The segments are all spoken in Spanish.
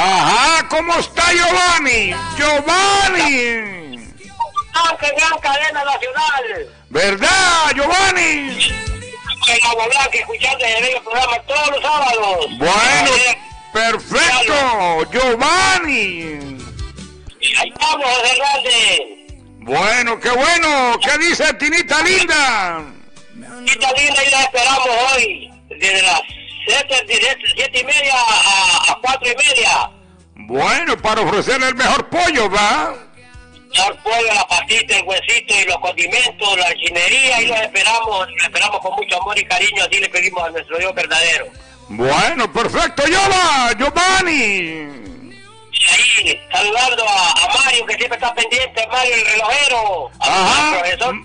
Ajá, ¿cómo está Giovanni? Giovanni. Gran cadena nacional. ¿Verdad, Giovanni? En Agua Blanca, escuchando el programa todos los sábados. Bueno, perfecto, Giovanni. Ahí estamos, José Hernández. Bueno, qué bueno. ¿Qué dice Tinita Linda? Tinita Linda, y la esperamos hoy, desde las 7:30 a 4:30. Bueno, para ofrecerle el mejor pollo, ¿va? El pollo, la patita, el huesito y los condimentos, la chinería, y los esperamos con mucho amor y cariño, así le pedimos a nuestro Dios verdadero. Bueno, perfecto, Giovanni. Y ahí, saludando a Mario, que siempre está pendiente, Mario el relojero. Ajá, Profesor.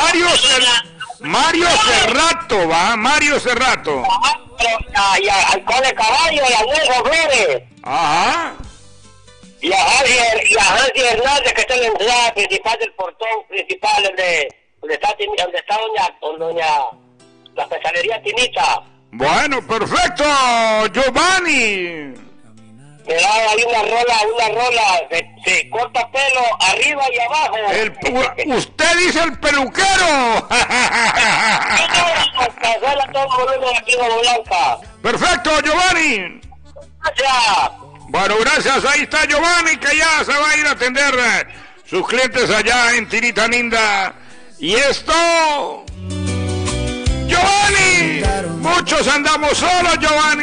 Mario Cerrato, ¿va? Mario Cerrato. Y al Cole Caballo y a Nelson Flores. Ajá. Y a Hansi Hernández, que está en la entrada principal del portón principal, donde está doña la pezalería Tinita. Bueno, perfecto, Giovanni. Me da ahí una rola, se corta pelo arriba y abajo. Usted dice el peluquero. Perfecto, Giovanni. Gracias. Bueno, gracias, ahí está Giovanni, que ya se va a ir a atender sus clientes allá en Tinita Linda. Y esto, Giovanni, muchos andamos solos, Giovanni.